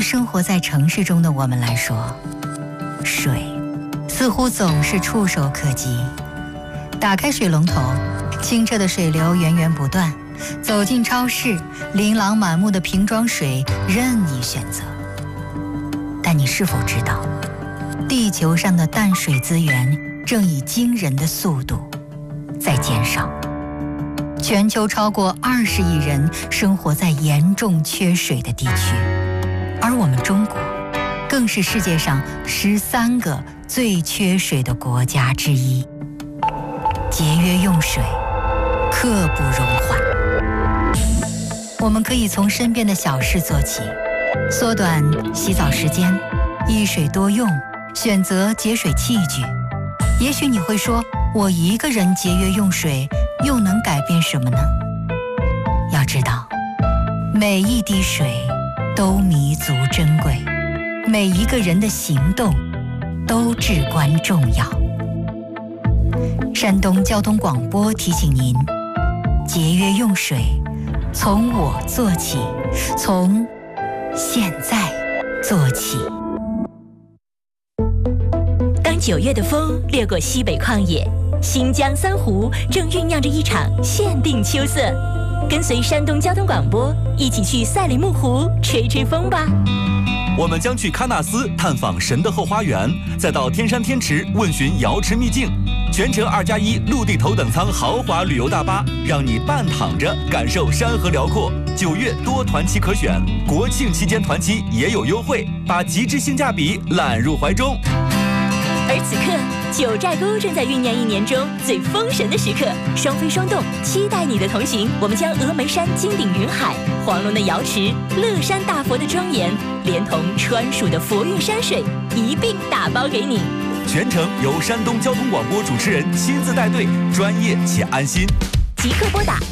生活在城市中的我们来说，水似乎总是触手可及。打开水龙头，清澈的水流源源不断；走进超市，琳琅满目的瓶装水任你选择。但你是否知道，地球上的淡水资源正以惊人的速度在减少？全球超过20亿人生活在严重缺水的地区，而我们中国更是世界上13个最缺水的国家之一。节约用水，刻不容缓。我们可以从身边的小事做起，缩短洗澡时间，一水多用，选择节水器具。也许你会说，我一个人节约用水又能改变什么呢？要知道，每一滴水都弥足珍贵，每一个人的行动都至关重要。山东交通广播提醒您，节约用水，从我做起，从现在做起。 当9月的风掠过西北旷野，新疆三湖正酝酿着一场限定秋色。跟随山东交通广播一起去赛里木湖吹吹风吧。 我们将去喀纳斯探访神的后花园，再到天山天池问询瑶池秘境。全程2+1陆地头等舱豪华旅游大巴，让你半躺着感受山河辽阔。9月多团期可选，国庆期间团期也有优惠，把极致性价比揽入怀中。 而此刻，九寨沟正在酝酿1年中最封神的时刻，双飞双动，期待你的同行。我们将峨眉山金顶云海、黄龙的瑶池、乐山大佛的庄严，连同川蜀的佛韵山水一并打包给你。 全程由山东交通广播主持人亲自带队，专业且安心。 即刻拨打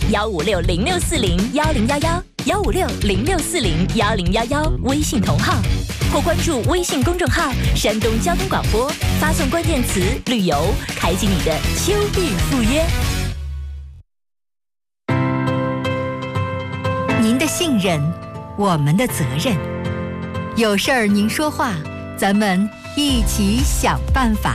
15606401011，15606401011微信同号，或关注微信公众号山东交通广播，发送关键词旅游，开启你的秋日赴约。 您的信任，我们的责任。有事儿您说话，咱们一起想办法。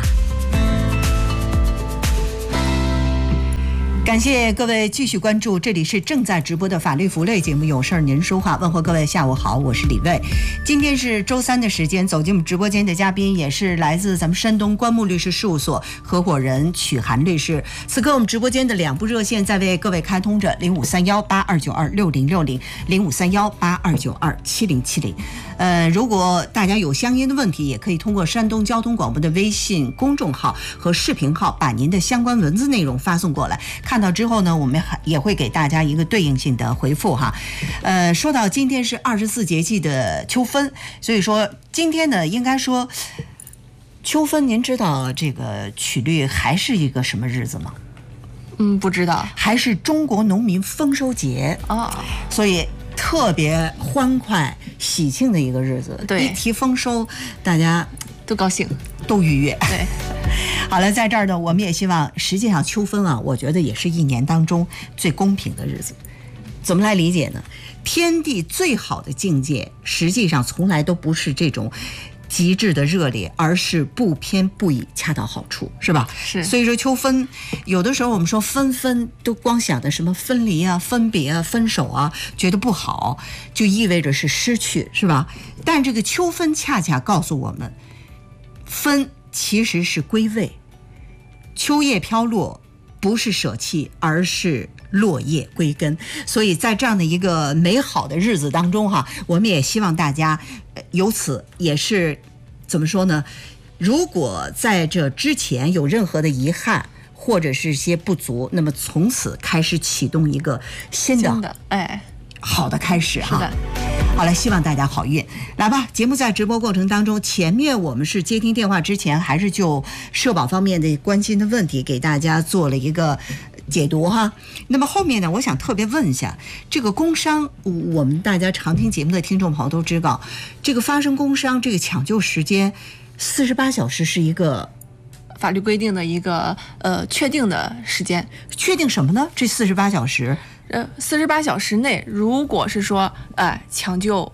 感谢各位继续关注，这里是正在直播的法律服务类节目，有事儿您说话。问候各位下午好，我是李卫。今天是周三的时间，走进我们直播间的嘉宾也是来自咱们山东关木律师事务所合伙人曲涵律师。此刻我们直播间的2部热线在为各位开通着，053182926060，053182927070。如果大家有相应的问题，也可以通过山东交通广播的微信公众号和视频号把您的相关文字内容发送过来，看到之后呢，我们也会给大家一个对应性的回复哈。说到今天是24节气的秋分，所以说今天呢，应该说秋分，您知道这个曲律还是一个什么日子吗？ 不知道， 还是中国农民丰收节哦， 所以特别欢快喜庆的一个日子。 对， 一提丰收，大家都高兴， 都愉悦。 对。 好了，在这儿呢，我们也希望，实际上秋分啊，我觉得也是1年当中最公平的日子。怎么来理解呢？天地最好的境界，实际上从来都不是这种极致的热烈，而是不偏不倚，恰到好处，是吧？ 是。 所以说秋分，有的时候我们说分都光想的什么分离啊、分别啊、分手啊，觉得不好，就意味着是失去，是吧？但这个秋分恰恰告诉我们，分其实是归位，秋叶飘落不是舍弃，而是落叶归根。所以在这样的一个美好的日子当中哈，我们也希望大家由此也是怎么说呢，如果在这之前有任何的遗憾或者是一些不足，那么从此开始启动一个新的好的开始哈。 是的。 好了，希望大家好运。来吧，节目在直播过程当中，前面我们是接听电话之前，还是就社保方面的关心的问题给大家做了一个解读哈。那么后面呢，我想特别问一下，这个工伤，我们大家常听节目的听众朋友都知道，这个发生工伤，这个抢救时间48小时是一个法律规定的一个确定的时间。 确定什么呢？这48小时？ 48小时内，如果是说抢救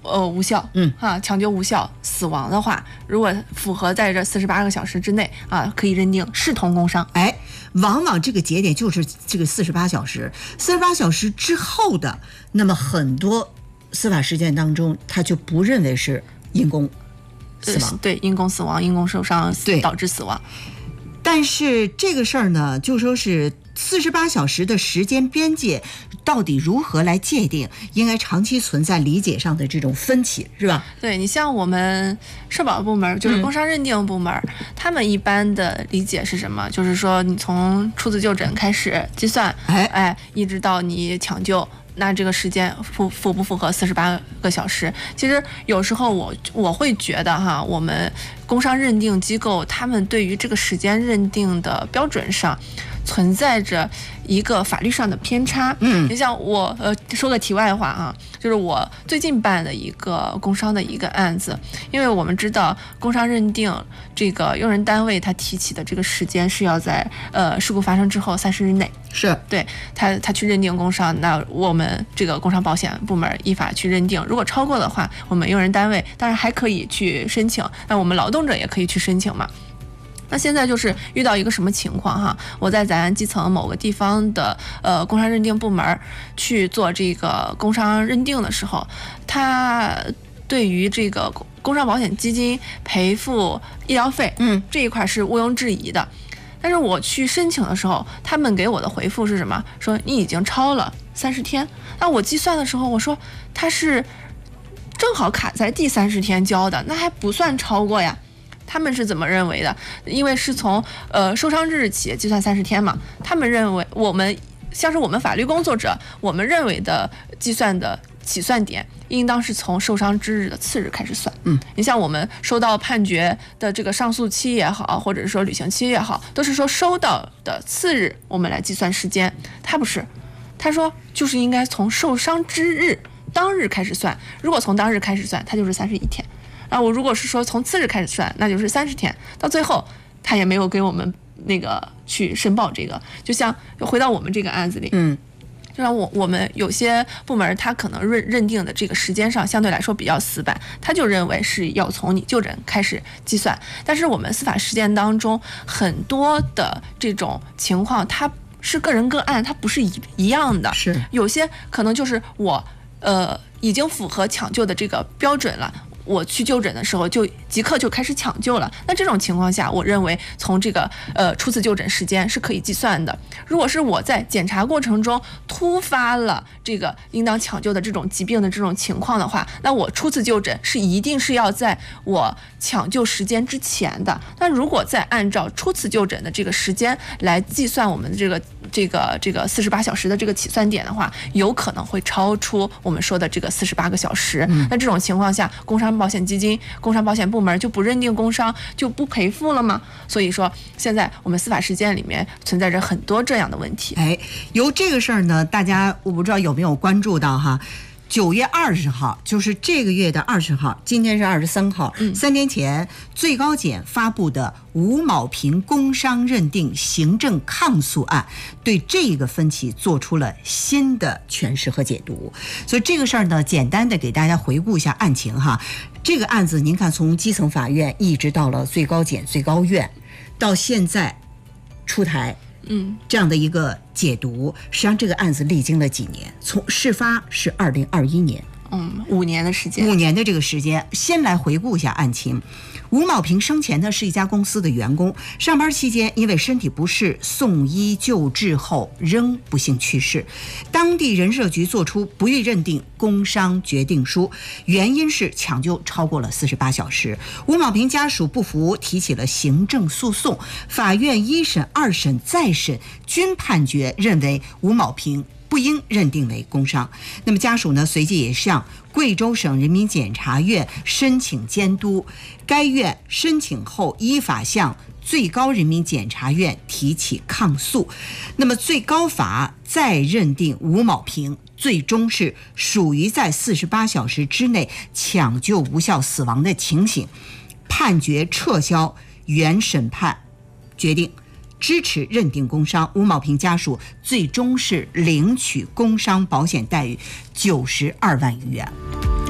无效，抢救无效死亡的话，如果符合在这48个小时之内啊，可以认定视同工伤。 往往这个节点就是这个48小时，48小时之后的，那么很多司法实践当中，他就不认为是因公死亡， 对，因公死亡、因公受伤导致死亡。 但是这个事儿呢，就说是48小时的时间边界到底如何来界定，应该长期存在理解上的这种分歧，是吧？ 对，你像我们社保部门，就是工伤认定部门，他们一般的理解是什么？就是说你从初次就诊开始计算，一直到你抢救，那这个时间符不符合48个小时？其实有时候我会觉得哈，我们工伤认定机构他们对于这个时间认定的标准上存在着一个法律上的偏差。你像我说个题外话啊，就是我最近办的一个工伤的一个案子，因为我们知道工伤认定这个用人单位他提起的这个时间是要在事故发生之后30日内， 是对他去认定工伤，那我们这个工伤保险部门依法去认定，如果超过的话，我们用人单位当然还可以去申请，那我们劳动者也可以去申请嘛。那现在就是遇到一个什么情况哈？我在咱基层某个地方的工伤认定部门去做这个工伤认定的时候，他对于这个工伤保险基金赔付医疗费，这一块是毋庸置疑的。但是我去申请的时候，他们给我的回复是什么？说你已经超了30天。那我计算的时候，我说他是正好卡在第30天交的，那还不算超过呀。他们是怎么认为的？因为是从受伤之日起计算30天嘛，他们认为像是我们法律工作者，我们认为的计算的起算点应当是从受伤之日的次日开始算。你像我们收到判决的这个上诉期也好，或者说履行期也好，都是说收到的次日我们来计算时间。他不是，他说就是应该从受伤之日当日开始算，如果从当日开始算，它就是31天。然后我如果是说从次日开始算，那就是30天，到最后他也没有给我们那个去申报这个。就像回到我们这个案子里，就像我们有些部门他可能认定的这个时间上相对来说比较死板，他就认为是要从你就诊开始计算。但是我们司法实践当中很多的这种情况，它是个人个案，它不是一样的。 是有些可能就是我已经符合抢救的这个标准了，我去就诊的时候就即刻就开始抢救了。那这种情况下，我认为从这个初次就诊时间是可以计算的。如果是我在检查过程中突发了这个应当抢救的这种疾病的这种情况的话，那我初次就诊是一定是要在我抢救时间之前的。那如果再按照初次就诊的这个时间来计算我们的这个48小时的这个起算点的话，有可能会超出我们说的这个48个小时。那这种情况下，工伤保险基金、工伤保险部门就不认定工伤，就不赔付了吗？所以说，现在我们司法实践里面存在着很多这样的问题。 由这个事儿呢，大家我不知道有没有关注到哈。9月20号，就是这个月的20号，今天是23号，3天前，最高检发布的吴某平工伤认定行政抗诉案，对这个分歧做出了新的诠释和解读。所以这个事儿呢，简单的给大家回顾一下案情哈。这个案子您看，从基层法院一直到了最高检、最高院，到现在出台。这样的一个解读，实际上这个案子历经了几年，从事发是2021年 ，5年的时间，5 年的这个时间。先来回顾一下案情。吴某平生前呢是一家公司的员工，上班期间因为身体不适送医救治后仍不幸去世。当地人社局作出不予认定工伤决定书，原因是抢救超过了48小时。吴某平家属不服，提起了行政诉讼，法院1审、2审、再审均判决认为吴某平不应认定为工伤。那么家属呢，随即也向贵州省人民检察院申请监督，该院申请后依法向最高人民检察院提起抗诉。那么最高法再认定吴某平最终是属于在48小时之内抢救无效死亡的情形，判决撤销原审判决定，支持认定工伤。吴某平家属最终是领取工伤保险待遇92万余元。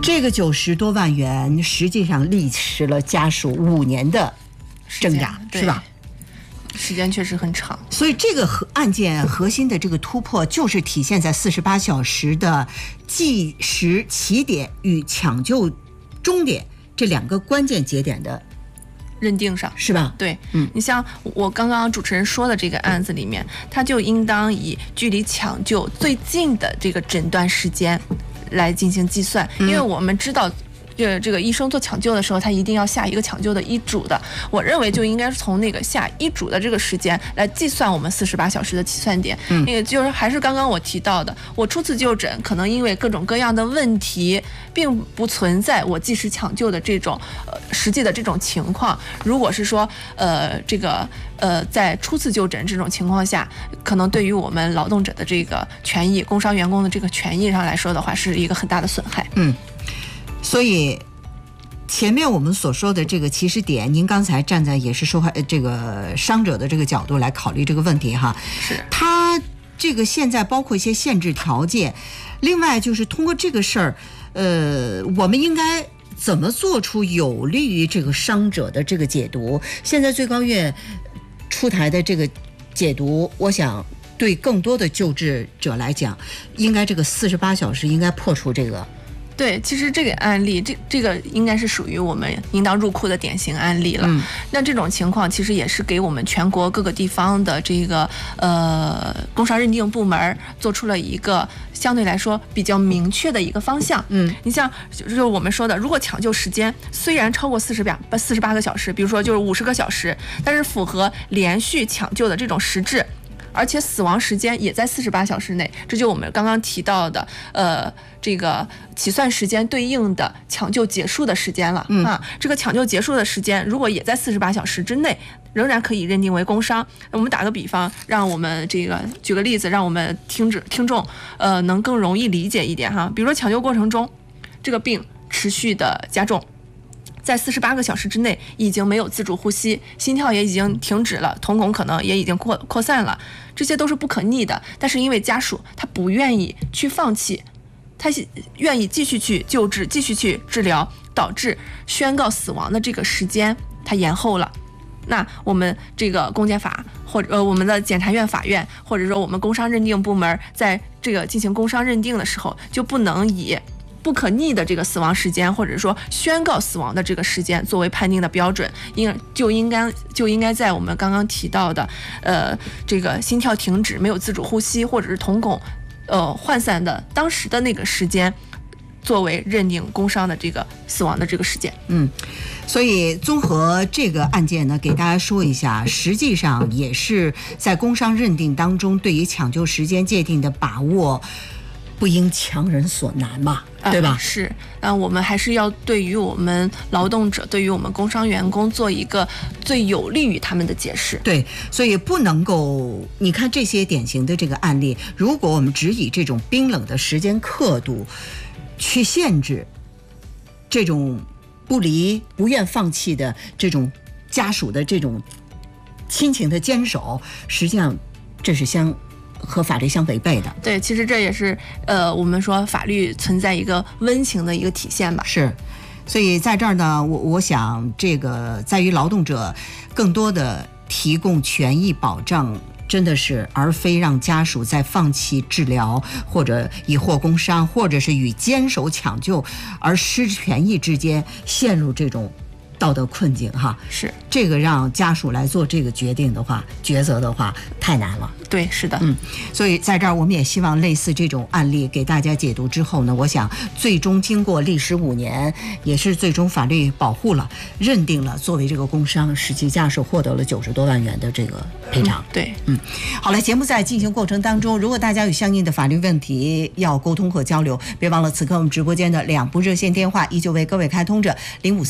这个90多万元实际上历时了家属5年的挣扎，是吧？ 时间确实很长， 所以这个案件核心的这个突破，就是体现在48小时的计时起点与抢救终点这2个关键节点的认定上， 是吧？ 对，你像我刚刚主持人说的这个案子里面，它就应当以距离抢救最近的这个诊断时间来进行计算，因为我们知道。这个医生做抢救的时候，他一定要下一个抢救的医嘱的。我认为就应该是从那个下医嘱的这个时间来计算我们48小时的起算点。那个就是还是刚刚我提到的，我初次就诊可能因为各种各样的问题，并不存在我即时抢救的这种实际的这种情况。如果是说在初次就诊这种情况下，可能对于我们劳动者的这个权益、工伤员工的这个权益上来说的话，是一个很大的损害。 所以，前面我们所说的这个起始点，您刚才站在也是受害这个伤者的这个角度来考虑这个问题哈， 是他这个现在包括一些限制条件，另外就是通过这个事儿，我们应该怎么做出有利于这个伤者的这个解读？现在最高院出台的这个解读，我想对更多的救治者来讲，应该这个48小时应该破除这个。 对，其实这个案例，这个应该是属于我们应当入库的典型案例了。那这种情况其实也是给我们全国各个地方的这个工伤认定部门做出了一个相对来说比较明确的一个方向。你像就是我们说的，如果抢救时间虽然超过48个小时，比如说就是50个小时，但是符合连续抢救的这种实质，而且死亡时间也在48小时内，这就我们刚刚提到的这个起算时间对应的抢救结束的时间了。这个抢救结束的时间如果也在48小时之内，仍然可以认定为工伤。我们打个比方，让我们这个举个例子，让我们听众能更容易理解一点哈。比如说抢救过程中，这个病持续的加重，在48个小时之内已经没有自主呼吸，心跳也已经停止了，瞳孔可能也已经扩散了，这些都是不可逆的。但是因为家属他不愿意去放弃，他愿意继续去救治，继续去治疗，导致宣告死亡的这个时间他延后了。那我们这个公检法或者我们的检察院、法院，或者说我们工伤认定部门，在这个进行工伤认定的时候，就不能以不可逆的这个死亡时间，或者说宣告死亡的这个时间作为判定的标准，就应该在我们刚刚提到的这个心跳停止、没有自主呼吸，或者是瞳孔涣散的当时的那个时间，作为认定工伤的这个死亡的这个时间。 所以综合这个案件呢，给大家说一下，实际上也是在工伤认定当中，对于抢救时间界定的把握，不应强人所难嘛，对吧？ 是，我们还是要对于我们劳动者，对于我们工伤员工做一个最有利于他们的解释。 对，所以不能够，你看这些典型的这个案例，如果我们只以这种冰冷的时间刻度去限制这种不离不愿放弃的这种家属的这种亲情的坚守，实际上这是和法律相违背的。 对，其实这也是我们说法律存在一个温情的一个体现吧。 是，所以在这儿呢，我想这个在于劳动者更多的提供权益保障，真的是而非让家属在放弃治疗或者以获工伤，或者是与坚守抢救而失权益之间陷入这种道德困境哈。 是， 这个让家属来做这个抉择的话太难了。 对，是的。 所以在这儿我们也希望类似这种案例给大家解读之后呢，我想最终经过历时5年，也是最终法律保护了，认定了作为这个工伤，使其家属获得了90多万元的这个赔偿。 对， 好了，节目在进行过程当中，如果大家有相应的法律问题要沟通和交流，别忘了此刻我们直播间的2部热线电话依旧为各位开通着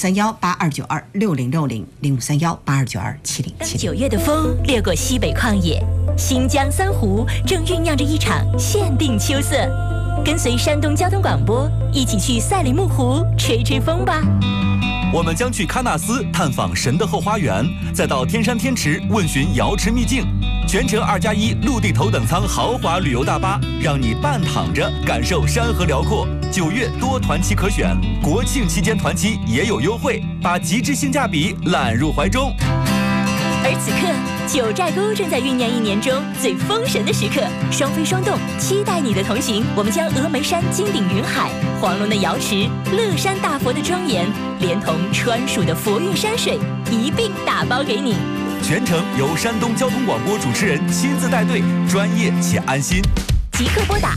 ，0531-8292-6060，0531-8292-7070。 当9月的风掠过西北旷野，新疆三湖正酝酿着一场限定秋色。跟随山东交通广播一起去赛里木湖吹吹风吧。 我们将去喀纳斯探访神的后花园，再到天山天池问询瑶池秘境，全程2+1陆地头等舱豪华旅游大巴，让你半躺着感受山河辽阔。 9月多团期可选，国庆期间团期也有优惠，把极致性价比揽入怀中。 而此刻，九寨沟正在酝酿1年中最封神的时刻，双飞双动，期待你的同行。我们将峨眉山金顶云海、黄龙的瑶池、乐山大佛的庄严，连同川蜀的佛韵山水一并打包给你。 全程由山东交通广播主持人亲自带队，专业且安心。 即刻拨打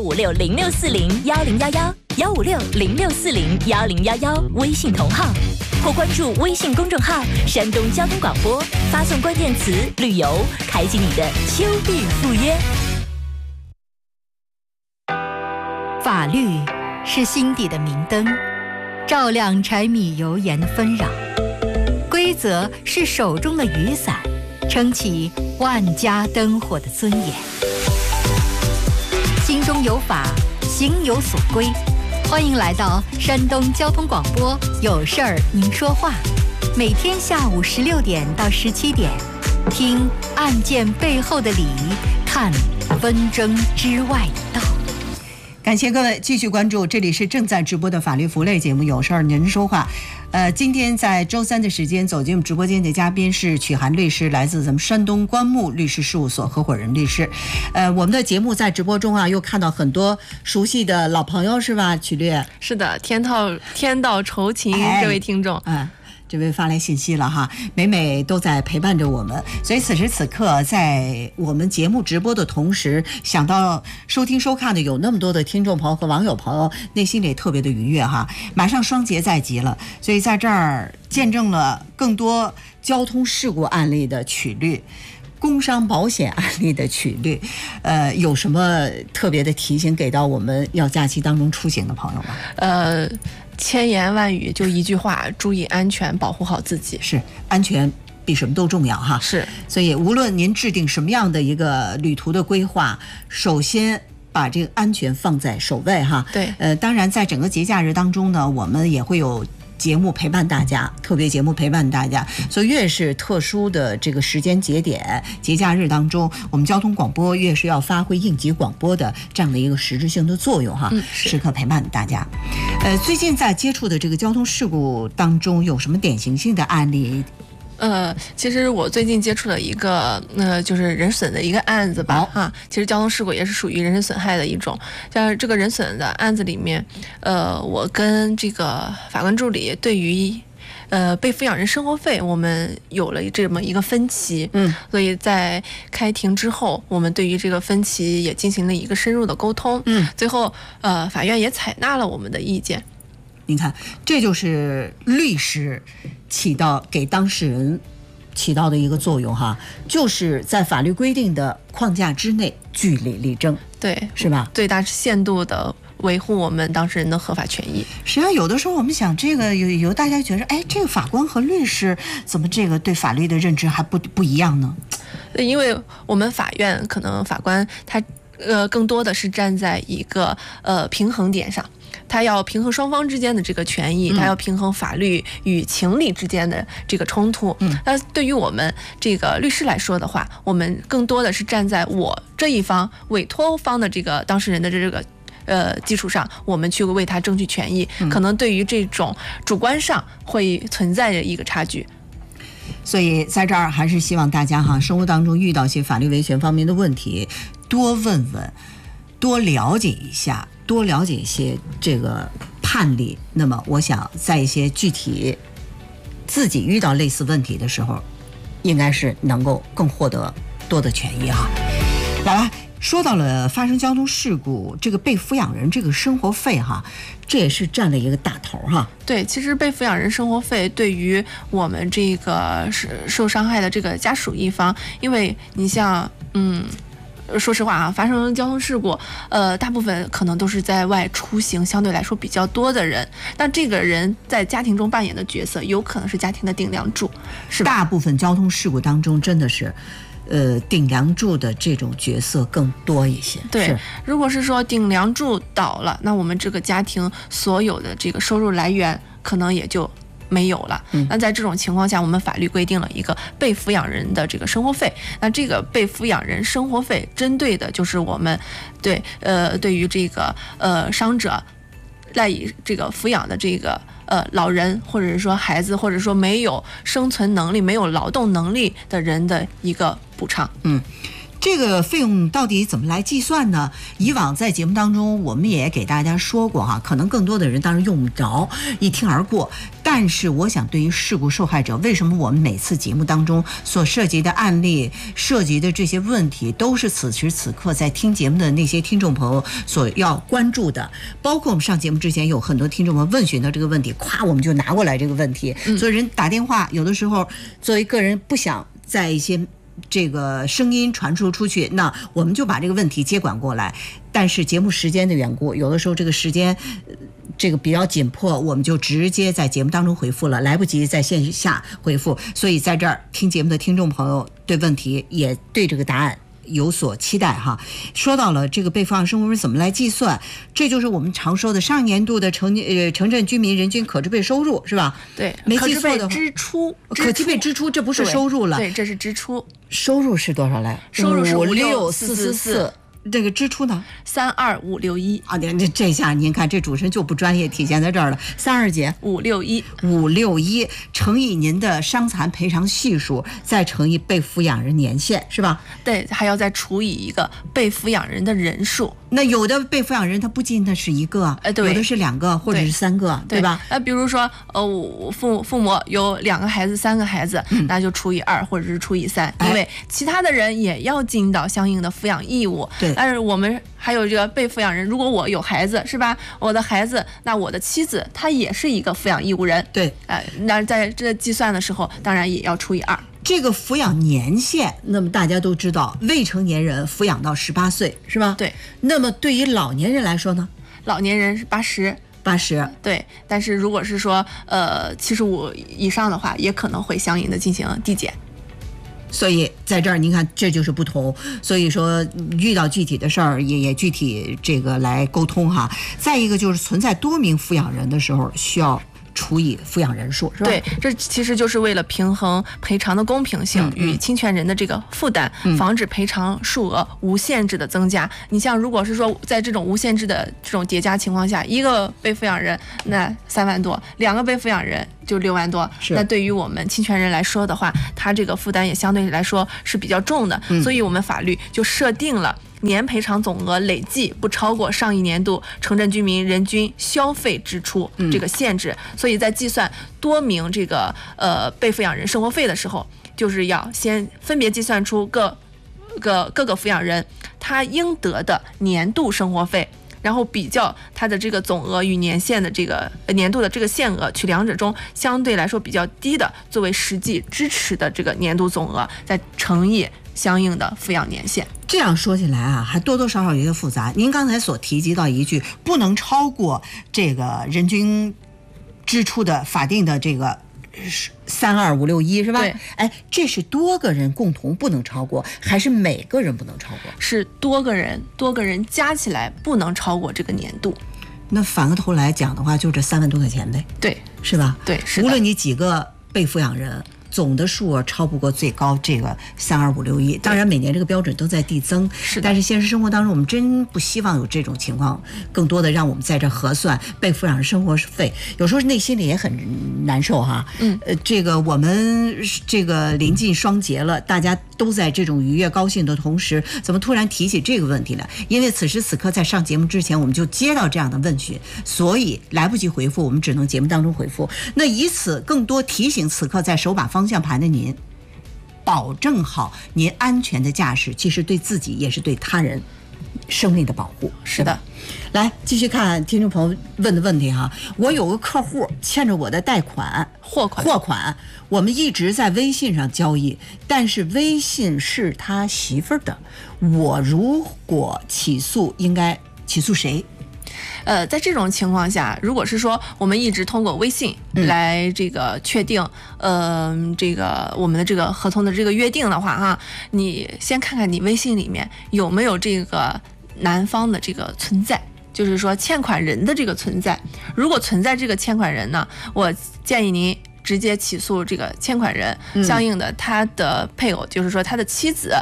1560640101115560640101011，微信同号，或关注微信公众号山东交通广播，发送关键词旅游，开启你的秋日赴约。 法律是心底的明灯，照亮柴米油盐的纷扰；规则是手中的雨伞，撑起万家灯火的尊严。心中有法，行有所归。欢迎来到山东交通广播，有事儿您说话，每天下午16点到17点，听案件背后的理，看纷争之外的道。 感谢各位继续关注，这里是正在直播的法律服务类节目《有事儿您说话》。今天在周三的时间走进我们直播间的嘉宾是曲涵律师，来自咱们山东关牧律师事务所合伙人律师。我们的节目在直播中啊，又看到很多熟悉的老朋友，是吧？曲律是的，天道酬勤，这位听众， 这位发来信息了哈，每每都在陪伴着我们，所以此时此刻在我们节目直播的同时，想到收听收看的有那么多的听众朋友和网友朋友，内心里特别的愉悦哈。马上双节在即了，所以在这儿见证了更多交通事故案例的曲律，工伤保险案例的曲律，有什么特别的提醒给到我们要假期当中出行的朋友吗？ 千言万语就一句话，注意安全，保护好自己。 是，安全比什么都重要哈。 是， 所以无论您制定什么样的一个旅途的规划，首先把这个安全放在首位哈。 对， 当然在整个节假日当中呢，我们也会有节目陪伴大家，特别节目陪伴大家，所以越是特殊的这个时间节点、节假日当中，我们交通广播越是要发挥应急广播的这样的一个实质性的作用哈，时刻陪伴大家。最近在接触的这个交通事故当中，有什么典型性的案例？ 其实我最近接触了一个，就是人损的一个案子吧，其实交通事故也是属于人身损害的一种。像这个人损的案子里面，我跟这个法官助理对于被抚养人生活费，我们有了这么一个分歧。所以在开庭之后，我们对于这个分歧也进行了一个深入的沟通。最后法院也采纳了我们的意见。 你看，这就是律师给当事人起到的一个作用哈，就是在法律规定的框架之内据理力争， 对， 是吧？ 最大限度的维护我们当事人的合法权益。 实际上，有的时候我们想，这个有大家觉得，哎，这个法官和律师怎么这个对法律的认知还不一样呢？ 因为我们法院可能法官他更多的是站在一个平衡点上。他要平衡双方之间的这个权益，他要平衡法律与情理之间的这个冲突。那对于我们这个律师来说的话，我们更多的是站在我这一方委托方的这个当事人的这个基础上，我们去为他争取权益。可能对于这种主观上会存在着一个差距。 所以在这儿还是希望大家哈，生活当中遇到一些法律维权方面的问题，多问问，多了解一下。多了解一些这个判例，那么我想在一些具体自己遇到类似问题的时候，应该是能够更获得多的权益哈。来，说到了发生交通事故，这个被抚养人这个生活费哈，这也是占了一个大头哈。 对，其实被抚养人生活费对于我们这个受伤害的这个家属一方，因为你像说实话啊，发生交通事故，大部分可能都是在外出行相对来说比较多的人，但这个人在家庭中扮演的角色，有可能是家庭的顶梁柱，是吧？ 大部分交通事故当中，真的是，顶梁柱的这种角色更多一些。 对，如果是说顶梁柱倒了，那我们这个家庭所有的这个收入来源可能也就没有了。那在这种情况下，我们法律规定了一个被抚养人的这个生活费。那这个被抚养人生活费针对的就是我们对于这个伤者赖以这个抚养的这个老人，或者是说孩子，或者说没有生存能力、没有劳动能力的人的一个补偿。 这个费用到底怎么来计算呢？以往在节目当中我们也给大家说过哈，可能更多的人当然用不着，一听而过。但是我想，对于事故受害者，为什么我们每次节目当中所涉及的案例、涉及的这些问题，都是此时此刻在听节目的那些听众朋友所要关注的？包括我们上节目之前有很多听众们问询到这个问题，咵我们就拿过来这个问题。所以人打电话，有的时候作为个人不想在一些这个声音传输出去，那我们就把这个问题接管过来。但是节目时间的缘故，有的时候这个时间这个比较紧迫，我们就直接在节目当中回复了，来不及在线下回复。所以在这儿听节目的听众朋友对问题也对这个答案有所期待哈。说到了这个被抚养生活费怎么来计算，这就是我们常说的上年度的城镇居民人均可支配收入，是吧？ 对， 没记错的话， 支出， 可支配支出，这不是收入了。 对，这是支出。 收入是多少来？ 收入是 56444。这个支出呢 ？32561 啊！这下您看，这主持人就不专业，体现在这儿了。32节561乘以您的伤残赔偿系数，再乘以被抚养人年限，是吧？ 对，还要再除以一个被抚养人的人数。 那有的被抚养人他不仅的是一个， 对， 有的是2个或者是3个，对吧？ 比如说我父母有2个孩子、3个孩子，那就除以2或者是除以3，因为其他的人也要尽到相应的抚养义务。 对， 但是我们还有这个被抚养人，如果我有孩子，是吧？我的孩子，那我的妻子她也是一个抚养义务人。 对， 那在这计算的时候，当然也要除以2。 这个抚养年限，那么大家都知道，未成年人抚养到18岁，是吧？ 对。 那么对于老年人来说呢？ 老年人是80。对，但是如果是说75以上的话，也可能会相应的进行递减。 所以在这儿您看，这就是不同。所以说遇到具体的事儿也具体这个来沟通哈。再一个就是存在多名抚养人的时候，需要除以抚养人数，是吧？ 对，这其实就是为了平衡赔偿的公平性与侵权人的这个负担，防止赔偿数额无限制的增加。你像如果是说在这种无限制的这种叠加情况下，一个被抚养人那3万多，2个被抚养人就6万多，那对于我们侵权人来说的话，他这个负担也相对来说是比较重的，所以我们法律就设定了年赔偿总额累计不超过上一年度城镇居民人均消费支出这个限制，所以在计算多名这个被抚养人生活费的时候，就是要先分别计算出各个抚养人他应得的年度生活费，然后比较他的这个总额与年限的这个年度的这个限额，取两者中相对来说比较低的作为实际支持的这个年度总额，再乘以相应的抚养年限。 这样说起来啊，还多多少少有些复杂。您刚才所提及到一句，不能超过这个人均支出的法定的这个32561，是吧？ 对。 哎，这是多个人共同不能超过，还是每个人不能超过？ 是多个人加起来不能超过这个年度。 那反过头来讲的话，就这3万多块钱呗。 对， 是吧？ 对，是的。 无论你几个被抚养人，总的数额超不过最高这个32561，当然每年这个标准都在递增，但是现实生活当中我们真不希望有这种情况，更多的让我们在这核算被抚养人生活费，有时候内心里也很难受哈。这个我们这个临近双节了，大家都在这种愉悦高兴的同时，怎么突然提起这个问题呢？因为此时此刻在上节目之前我们就接到这样的问询，所以来不及回复，我们只能节目当中回复。那以此更多提醒此刻在手把方向盘的您，保证好您安全的驾驶，其实对自己也是对他人生命的保护。 是的。 来继续看听众朋友问的问题哈。我有个客户欠着我的贷款货款，我们一直在微信上交易，但是微信是他媳妇儿的，我如果起诉应该起诉谁？ 在这种情况下，如果是说我们一直通过微信来这个确定，这个我们的这个合同的这个约定的话哈，你先看看你微信里面有没有这个男方的这个存在，就是说欠款人的这个存在。如果存在这个欠款人呢，我建议您直接起诉这个欠款人，相应的他的配偶，就是说他的妻子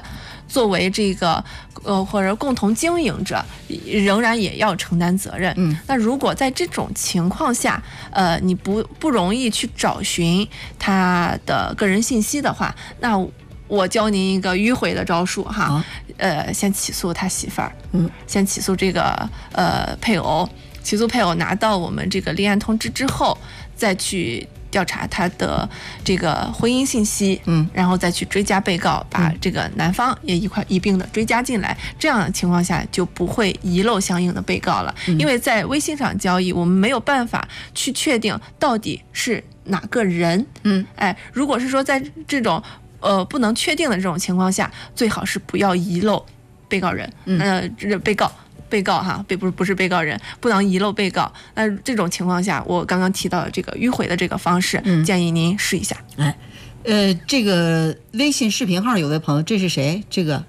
作为这个或者共同经营者，仍然也要承担责任。那如果在这种情况下，你不容易去找寻他的个人信息的话，那我教您一个迂回的招数哈，先起诉他媳妇儿，先起诉这个配偶，起诉配偶拿到我们这个立案通知之后，再去调查他的这个婚姻信息，然后再去追加被告，把这个男方也一并的追加进来，这样的情况下就不会遗漏相应的被告了。因为在微信上交易，我们没有办法去确定到底是哪个人，如果是说在这种不能确定的这种情况下，最好是不要遗漏被告人，被告哈，不是被告人，不能遗漏被告。那这种情况下，我刚刚提到的这个迂回的这个方式，建议您试一下。 这个微信视频号有位朋友，这是谁？这个，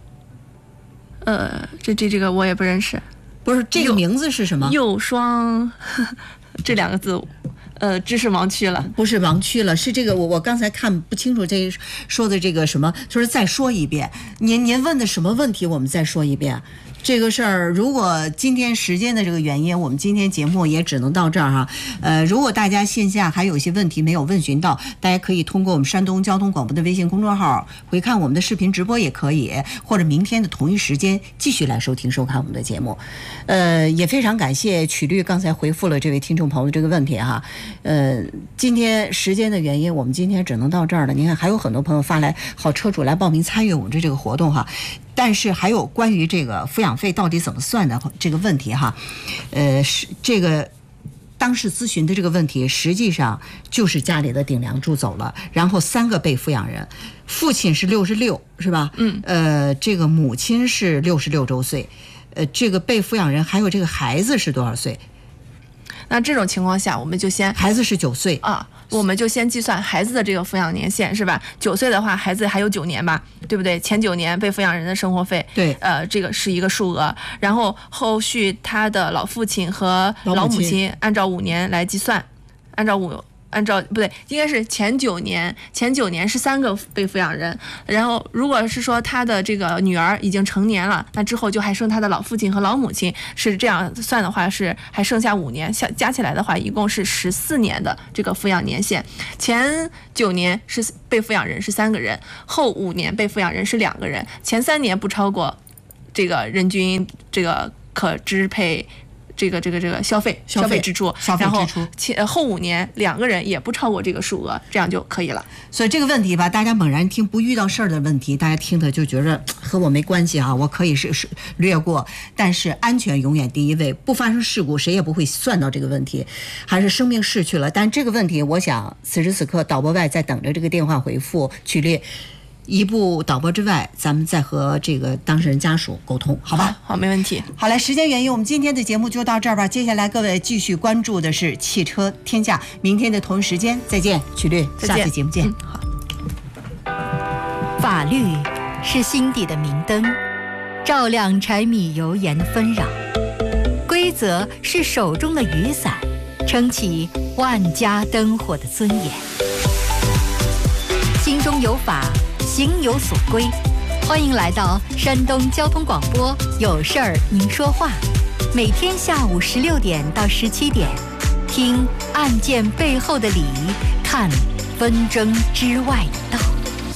这个我也不认识。 不是，这个名字是什么？ 右双这两个字。知识盲区了， 不是盲区了，是这个我刚才看不清楚这说的这个什么，就是再说一遍，您问的什么问题，我们再说一遍。这个事儿，如果今天时间的这个原因，我们今天节目也只能到这儿哈。如果大家线下还有一些问题没有问询到，大家可以通过我们山东交通广播的微信公众号回看我们的视频直播也可以，或者明天的同一时间继续来收看我们的节目。也非常感谢曲律刚才回复了这位听众朋友这个问题哈。今天时间的原因，我们今天只能到这儿了。您看，还有很多朋友发来好车主来报名参与我们这个活动哈。但是还有关于这个抚养费到底怎么算的这个问题哈，是这个当事咨询的这个问题，实际上就是家里的顶梁柱走了，然后3个被抚养人，父亲是66是吧？这个母亲是66周岁，这个被抚养人还有这个孩子是多少岁？ 那这种情况下，我们就先孩子是9岁啊，我们就先计算孩子的这个抚养年限是吧？9岁的话，孩子还有9年吧，对不对？前9年被抚养人的生活费， 对， 这个是一个数额，然后后续他的老父亲和老母亲按照5年来计算，按照不对，应该是前9年是3个被抚养人，然后如果是说他的这个女儿已经成年了，那之后就还剩他的老父亲和老母亲，是这样算的话是还剩下5年，加起来的话一共是14年的这个抚养年限。前9年是被抚养人是3个人，后5年被抚养人是2个人，前3年不超过这个人均这个可支配。这个消费支出，然后后5年2个人也不超过这个数额，这样就可以了。 所以这个问题吧，大家猛然听不遇到事儿的问题，大家听的就觉得和我没关系啊，我可以是略过。但是安全永远第一位，不发生事故谁也不会算到这个问题，还是生命逝去了。但这个问题，我想此时此刻导播外在等着这个电话回复曲律。一部导播之外，咱们再和这个当事人家属沟通，好吧？ 好，没问题。 好嘞，时间原因，我们今天的节目就到这儿吧。接下来各位继续关注的是汽车天下，明天的同一时间再见，曲律，下次节目见。 好。 法律是心底的明灯，照亮柴米油盐的纷扰；规则是手中的雨伞，撑起万家灯火的尊严。心中有法，行有所归。欢迎来到山东交通广播，有事儿您说话，每天下午16点到17点，听案件背后的理，看纷争之外的道。